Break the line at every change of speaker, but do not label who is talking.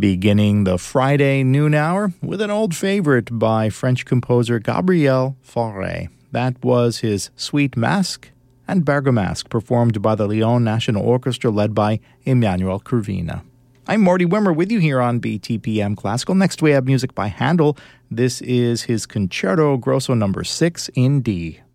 Beginning the Friday noon hour with an old favorite by French composer Gabriel Fauré. That was his Suite Masque and Bergamasque, performed by the Lyon National Orchestra led by Emmanuel Curvina. I'm Morty Wimmer with you here on BTPM Classical. Next we have music by Handel. This is his Concerto Grosso No. 6 in D.